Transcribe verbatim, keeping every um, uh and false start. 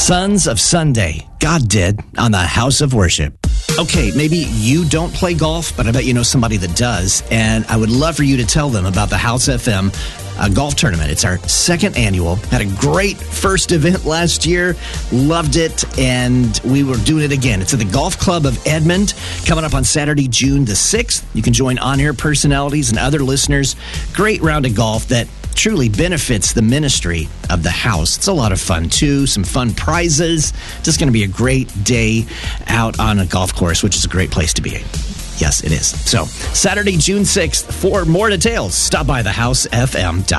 Sons of Sunday, God did on the House of Worship. Okay, maybe you don't play golf, but I bet you know somebody that does. And I would love for you to tell them about the House F M uh, golf tournament. It's our second annual. Had a great first event last year. Loved it. And we were doing it again. It's at the Golf Club of Edmond, coming up on Saturday, June the sixth. You can join on-air personalities and other listeners. Great round of golf that truly benefits the ministry of the house. It's a lot of fun, too. Some fun prizes. Just going to be a great day out on a golf course, which is a great place to be. Yes, it is. So, Saturday, June sixth. For more details, stop by the house f m dot com.